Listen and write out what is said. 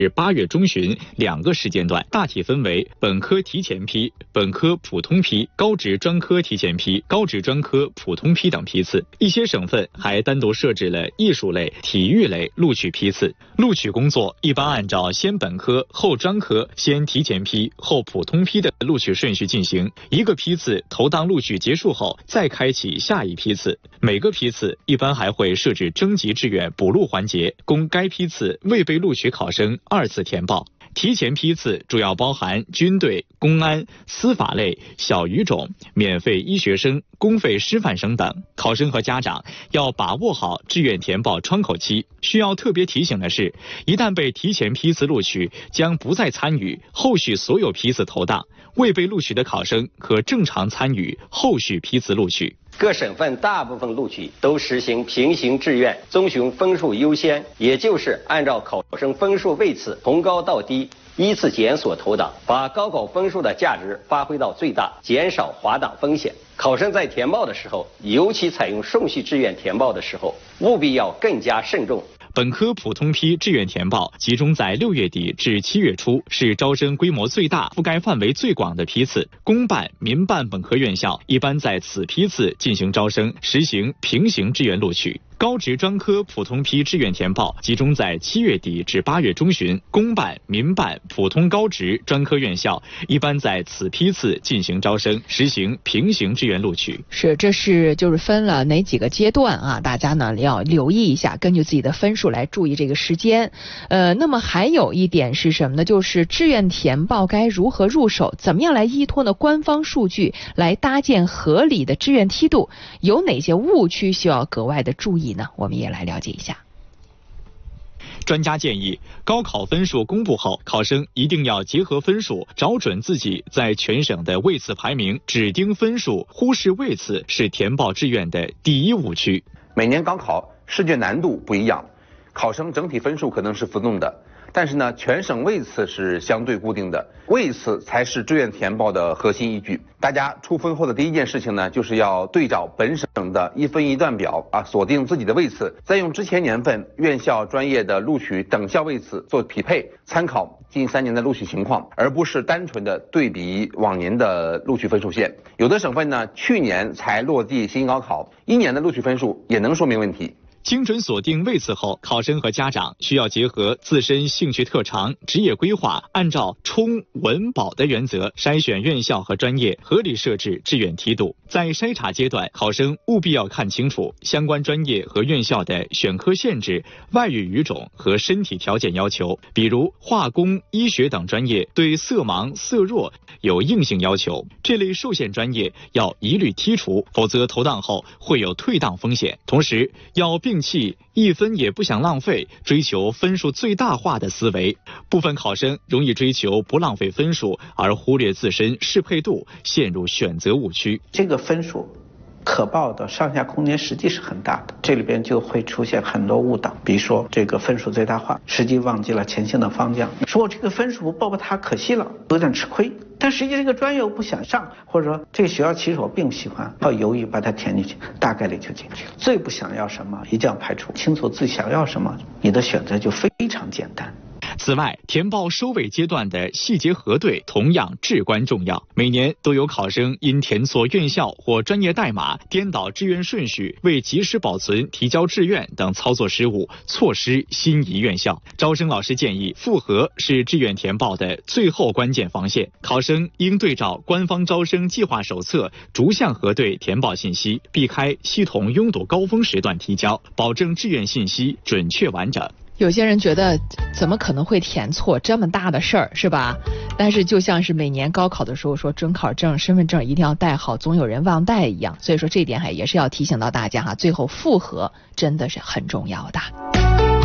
8月中旬2个时间段，大体分为本科提前批、本科普通批、高职专科提前批、高职专科普通批等批次。一些省份还单独设置了艺术类、体育类录取批次。录取工作一般按照先本科后专科、先提前批后普通批的录取顺序进行。一个批次投档录取结束后，再开启下一批次。每个批次一般还会设置征集志愿补录环节，供该批次未被录取考生2次填报。提前批次主要包含军队、公安、司法类、小语种、免费医学生、公费师范生等。考生和家长要把握好志愿填报窗口期。需要特别提醒的是，一旦被提前批次录取，将不再参与后续所有批次投档。未被录取的考生可正常参与后续批次录取。 各省份大部分录取都实行平行志愿，遵循分数优先，也就是按照考生分数位次从高到低依次检索投档，把高考分数的价值发挥到最大，减少滑档风险。考生在填报的时候，尤其采用顺序志愿填报的时候，务必要更加慎重。 本科普通批志愿填报集中在6月底至7月初，是招生规模最大、覆盖范围最广的批次。公办、民办本科院校一般在此批次进行招生，实行平行志愿录取。高职专科普通批志愿填报集中在7月底至8月中旬，公办、民办、普通高职专科院校一般在此批次进行招生，实行平行志愿录取。 这是就是分了哪几个阶段啊？大家呢要留意一下，根据自己的分数来注意这个时间。那么还有一点是什么呢？就是志愿填报该如何入手？怎么样来依托呢官方数据来搭建合理的志愿梯度？有哪些误区需要格外的注意？我们也来了解一下。 专家建议，高考分数公布后，考生一定要结合分数，找准自己在全省的位次排名，只盯分数，忽视位次是填报志愿的第一误区。 每年高考试卷难度不一样，考生整体分数可能是浮动的，但是呢，全省位次是相对固定的，位次才是志愿填报的核心依据。大家出分后的第一件事情呢，就是要对照本省的一分一段表锁定自己的位次，再用之前年份院校专业的录取等校位次做匹配，参考近3年的录取情况，而不是单纯的对比往年的录取分数线。有的省份呢，去年才落地新高考，1年的录取分数也能说明问题。 精准锁定位次后，考生和家长需要结合自身兴趣特长、职业规划，按照冲稳保的原则筛选院校和专业，合理设置志愿梯度。在筛查阶段，考生务必要看清楚相关专业和院校的选科限制、外语语种和身体条件要求，比如化工、医学等专业对色盲、色弱有硬性要求，这类受限专业要一律剔除，否则投档后会有退档风险。同时要摒弃一分也不想浪费、追求分数最大化的思维。部分考生容易追求不浪费分数，而忽略自身适配度，陷入选择误区。 这个分数可报的上下空间实际是很大的，这里边就会出现很多误导，比如说这个分数最大化，实际忘记了前行的方向，说我这个分数报它可惜了，有点吃亏，但实际这个专业我不想上，或者说这个学校其实我并不喜欢，要犹豫把它填进去，大概率就进去了。最不想要什么一定要排除，清楚自己想要什么，你的选择就非常简单。 此外，填报收尾阶段的细节核对同样至关重要。每年都有考生因填错院校或专业代码、颠倒志愿顺序、未及时保存提交志愿等操作失误，错失心仪院校。招生老师建议，复核是志愿填报的最后关键防线。考生应对照官方招生计划手册逐项核对填报信息，避开系统拥堵高峰时段提交，保证志愿信息准确完整。 有些人觉得怎么可能会填错，这么大的事儿是吧？但是就像是每年高考的时候说准考证、身份证一定要带好，总有人忘带一样，所以说这点也是要提醒到大家最后复核真的是很重要的。